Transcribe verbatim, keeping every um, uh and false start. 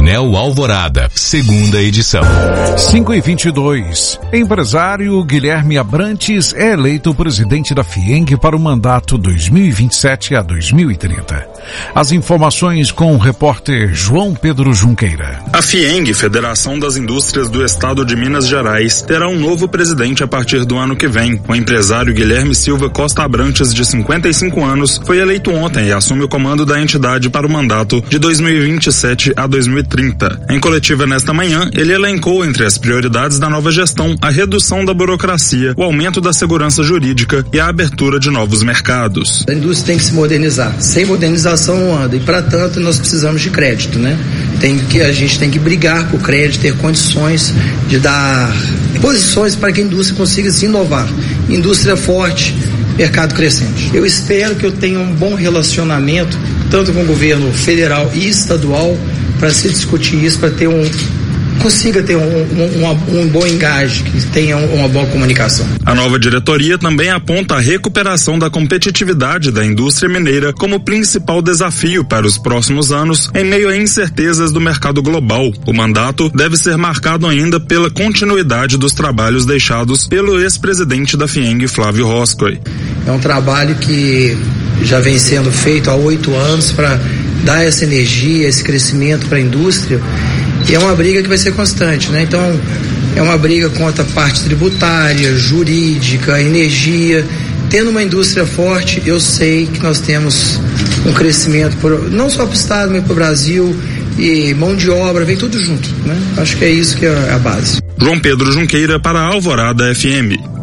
Painel Alvorada, segunda edição. cinco e vinte e dois. Empresário Guilherme Abrantes é eleito presidente da FIENG para o mandato dois mil e vinte e sete a dois mil e trinta. As informações com o repórter João Pedro Junqueira. A FIENG, Federação das Indústrias do Estado de Minas Gerais, terá um novo presidente a partir do ano que vem. O empresário Guilherme Silva Costa Abrantes, de cinquenta e cinco anos, foi eleito ontem e assume o comando da entidade para o mandato de dois mil e vinte e sete a dois mil e trinta. Em coletiva nesta manhã, ele elencou entre as prioridades da nova gestão a redução da burocracia, o aumento da segurança jurídica e a abertura de novos mercados. A indústria tem que se modernizar. Sem modernização não anda, e para tanto nós precisamos de crédito, né? Tem que, a gente tem que brigar por crédito, ter condições de dar posições para que a indústria consiga se inovar. Indústria forte, mercado crescente. Eu espero que eu tenha um bom relacionamento, tanto com o governo federal e estadual, para se discutir isso, para ter um consiga ter um, um, um, um bom engaje, que tenha uma boa comunicação. A nova diretoria também aponta a recuperação da competitividade da indústria mineira como principal desafio para os próximos anos, em meio a incertezas do mercado global. O mandato deve ser marcado ainda pela continuidade dos trabalhos deixados pelo ex-presidente da FIENG, Flávio Roscoe. É um trabalho que já vem sendo feito há oito anos para dar essa energia, esse crescimento para a indústria. E é uma briga que vai ser constante, né? Então, é uma briga contra a parte tributária, jurídica, energia. Tendo uma indústria forte, eu sei que nós temos um crescimento, por, não só para o Estado, mas para o Brasil, e mão de obra, vem tudo junto, né? Acho que é isso que é a base. João Pedro Junqueira para a Alvorada F M.